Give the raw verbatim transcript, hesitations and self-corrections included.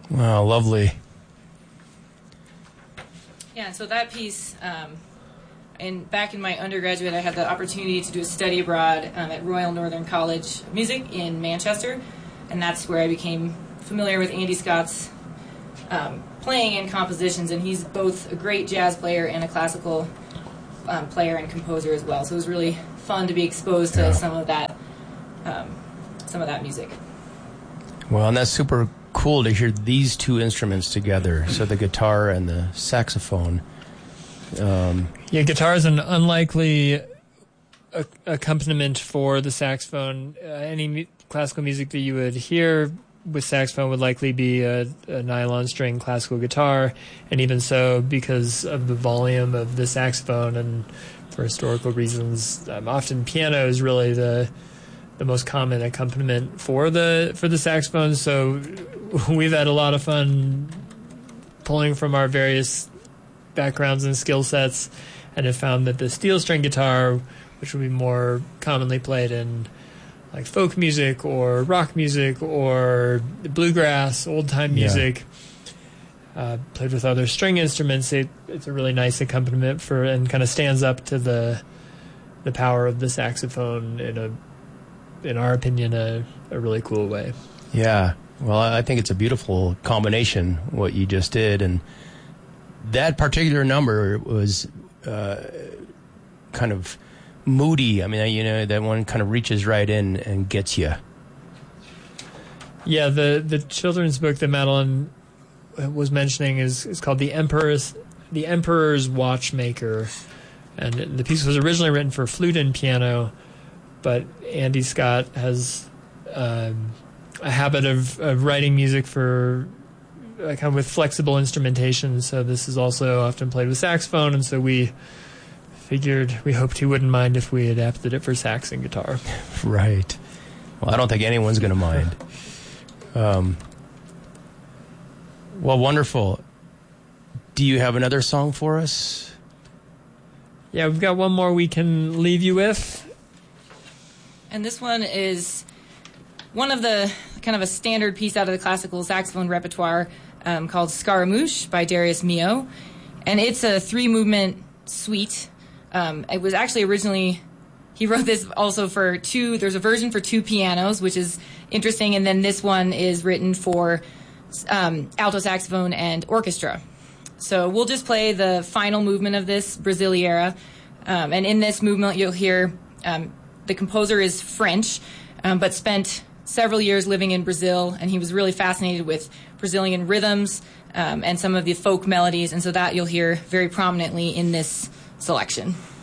Wow, lovely. Yeah, so that piece, um, and back in my undergraduate, I had the opportunity to do a study abroad um, at Royal Northern College of Music in Manchester, and that's where I became familiar with Andy Scott's um, playing and compositions, and he's both a great jazz player and a classical um, player and composer as well. So it was really fun to be exposed to yeah. some of that, um, some of that music. Well, and that's super cool to hear these two instruments together. So the guitar and the saxophone. Um, yeah, guitar is an unlikely a- accompaniment for the saxophone. Uh, any mu- classical music that you would hear with saxophone would likely be a, a nylon string classical guitar, and even so, because of the volume of the saxophone and for historical reasons, um, often piano is really the the most common accompaniment for the for the saxophone. So we've had a lot of fun pulling from our various backgrounds and skill sets, and have found that the steel string guitar, which would be more commonly played in like folk music or rock music or bluegrass, old time music, yeah. uh, played with other string instruments, it, it's a really nice accompaniment for, and kind of stands up to the the power of the saxophone in a, in our opinion, a, a really cool way. Yeah. Well, I think it's a beautiful combination, what you just did. And that particular number was uh, kind of moody. I mean, you know, that one kind of reaches right in and gets you. Yeah, the, the children's book that Madeline was mentioning is, is called The Emperor's, The Emperor's Watchmaker. And the piece was originally written for flute and piano, but Andy Scott has um, a habit of, of writing music for uh, kind of with flexible instrumentation. So this is also often played with saxophone, and so we figured we hoped he wouldn't mind if we adapted it for sax and guitar. Right. Well, I don't think anyone's going to mind. Um, well, wonderful. Do you have another song for us? Yeah, we've got one more we can leave you with. And this one is one of the kind of a standard piece out of the classical saxophone repertoire um, called Scaramouche by Darius Milhaud. And it's a three-movement suite. Um, it was actually originally, he wrote this also for two, there's a version for two pianos, which is interesting, and then this one is written for um, alto saxophone and orchestra. So we'll just play the final movement of this, Brasileira, um, and in this movement you'll hear um, the composer is French, um, but spent several years living in Brazil, and he was really fascinated with Brazilian rhythms um, and some of the folk melodies, and so that you'll hear very prominently in this selection.